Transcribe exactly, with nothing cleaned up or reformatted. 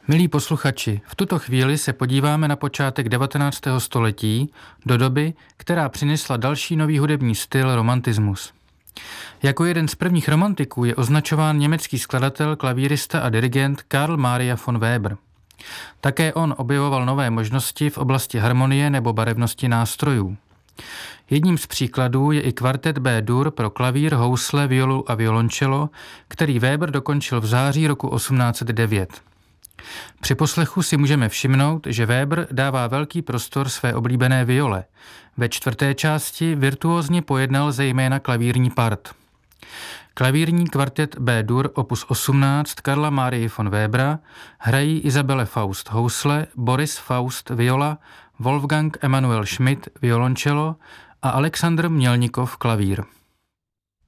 Milí posluchači, v tuto chvíli se podíváme na počátek devatenáctého století, do doby, která přinesla další nový hudební styl romantismus. Jako jeden z prvních romantiků je označován německý skladatel, klavírista a dirigent Karl Maria von Weber. Také on objevoval nové možnosti v oblasti harmonie nebo barevnosti nástrojů. Jedním z příkladů je i kvartet B-dur pro klavír, housle, violu a violoncello, který Weber dokončil v září roku osmnáct set devět. Při poslechu si můžeme všimnout, že Weber dává velký prostor své oblíbené viole. Ve čtvrté části virtuózně pojednal zejména klavírní part. Klavírní kvartet B-dur opus osmnáct Karla Marie von Webera hrají Isabelle Faust housle, Boris Faust viola, Wolfgang Emanuel Schmidt violoncello a Alexandr Mělnikov klavír.